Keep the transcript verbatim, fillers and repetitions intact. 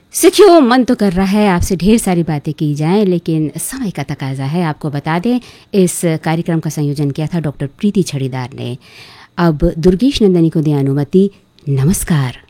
सिखियो, मन तो कर रहा है आपसे ढेर सारी बातें की जाएं, लेकिन समय का तकाजा है। आपको बता दें, इस कार्यक्रम का संयोजन किया था डॉक्टर प्रीति छड़ीदार ने। अब दुर्गेश नंदनी को दें अनुमति। नमस्कार।